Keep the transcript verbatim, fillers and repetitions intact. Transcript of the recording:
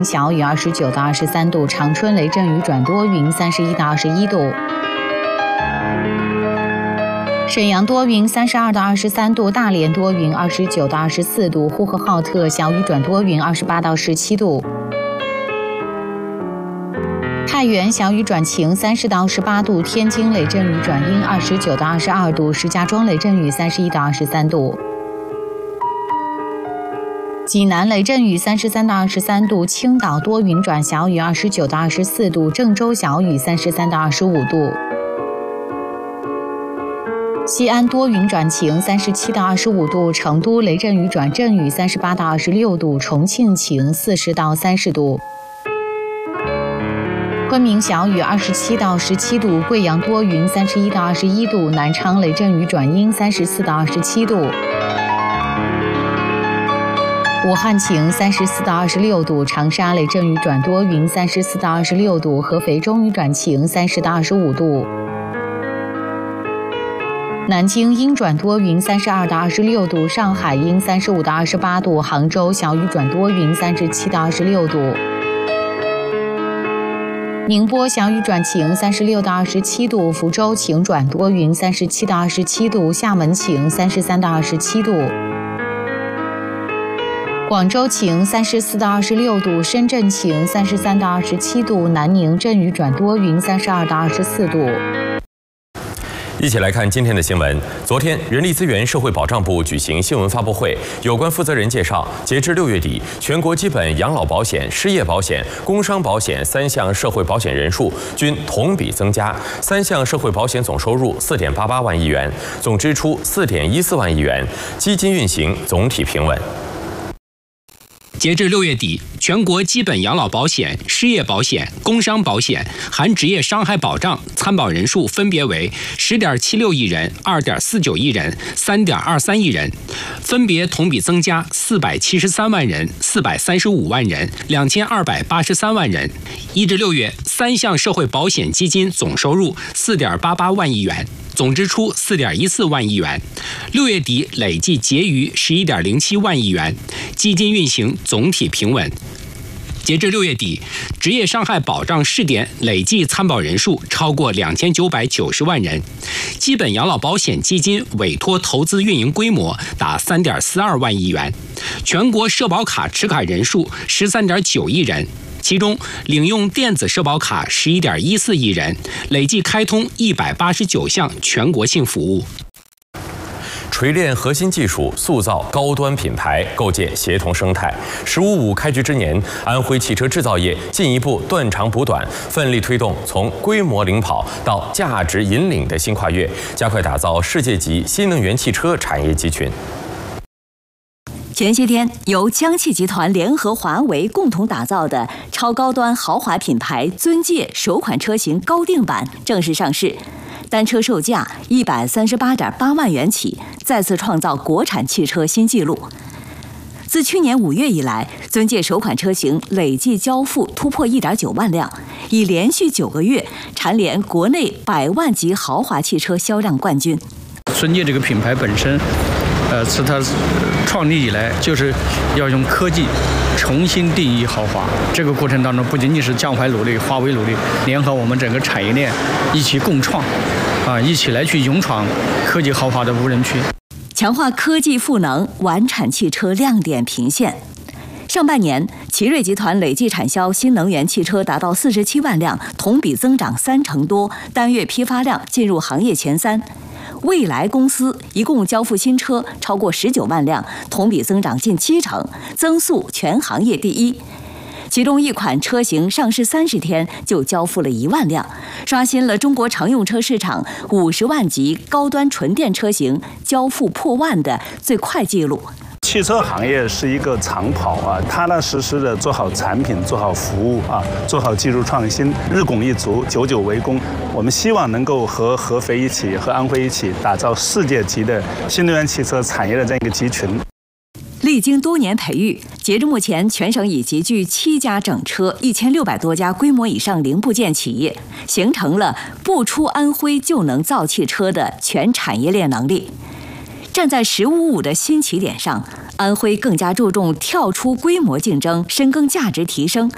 小雨二十九到二十三度，长春雷阵雨转多云三十一到二十一度。沈阳多云三十二到二十三度，大连多云二十九到二十四度，呼和浩特小雨转多云二十八到十七度。太原小雨转晴三十到十八度，天津雷阵雨转阴二十九到二十二度，石家庄雷阵雨三十一到二十三度。济南雷阵雨三十三到二十三度，青岛多云转小雨二十九到二十四度，郑州小雨三十三到二十五度。西安多云转晴三十七到二十五度，成都雷阵雨转阵雨三十八到二十六度，重庆晴四十到三十度。昆明小雨二十七到十七度，贵阳多云三十一到二十一度，南昌雷阵雨转阴三十四到二十七度。武汉晴三十四到二十六度，长沙雷阵雨转多云三十四到二十六度，合肥中雨转晴三十到二十五度。南京阴转多云三十二到二十六度，上海阴三十五到二十八度，杭州小雨转多云三十七到二十六度。宁波小雨转晴三十六到二十七度，福州晴转多云三十七到二十七度，厦门晴三十三到二十七度。广州晴三十四到二十六度，深圳晴三十三到二十七度，南宁阵雨转多云三十二到二十四度。 一起来看今天的新闻。昨天，人力资源社会保障部举行新闻发布会，有关负责人介绍，截至六月底，全国基本养老保险、失业保险、工伤保险三项社会保险人数均同比增加，三项社会保险总收入四点八八万亿元，总支出四点一四万亿元，基金运行总体平稳。 截至六月底，全国基本养老保险、失业保险、工伤保险含职业伤害保障参保人数分别为十点七六亿人、二点四九亿人、三点二三亿人，分别同比增加四百七十三万人、四百三十五万人、两千二百八十三万人。一至六月，三项社会保险基金总收入四点八八万亿元。总支出四点一四万亿元，六月底累计结余十一点零七万亿元，基金运行总体平稳。截至六月底，职业伤害保障试点累计参保人数超过两千九百九十万人，基本养老保险基金委托投资运营规模达三点四二万亿元，全国社保卡持卡人数十三点九亿人。其中，领用电子社保卡十一点一四亿人，累计开通一百八十九项全国性服务。 锤炼核心技术，塑造高端品牌，构建协同生态。“十五五”开局之年，安徽汽车制造业进一步断长补短，奋力推动从规模领跑到价值引领的新跨越，加快打造世界级新能源汽车产业集群。 前些天，由江汽集团联合华为共同打造的超高端豪华品牌尊界首款车型高定版正式上市，单车售价一百三十八点八万元起，再次创造国产汽车新纪录。自去年五月以来，尊界首款车型累计交付突破一点九万辆，已连续九个月蝉联国内百万级豪华汽车销量冠军。 尊界这个品牌本身，呃，自它创立以来就是要用科技重新定义豪华。这个过程当中，不仅仅是江淮努力、华为努力，联合我们整个产业链一起共创，啊，一起来去勇闯科技豪华的无人区。 强化科技赋能，晚产汽车亮点频现。上半年，奇瑞集团累计产销新能源汽车达到四十七万辆，同比增长三成多，单月批发量进入行业前三。蔚来公司一共交付新车超过十九万辆，同比增长近七成，增速全行业第一。其中一款车型上市三十天就交付了一万辆，刷新了中国常用车市场五十万级高端纯电车型交付破万的最快纪录。 汽车行业是一个长跑啊，踏踏实实的做好产品、做好服务啊，做好技术创新，日拱一卒，久久为功。我们希望能够和合肥一起、和安徽一起，打造世界级的新能源汽车产业的这样一个集群。 历经多年培育，截至目前，全省已集聚七家整车、一千六百多家规模以上零部件企业，形成了不出安徽就能造汽车的全产业链能力。站在“十五五”的新起点上，安徽更加注重跳出规模竞争，深耕价值提升，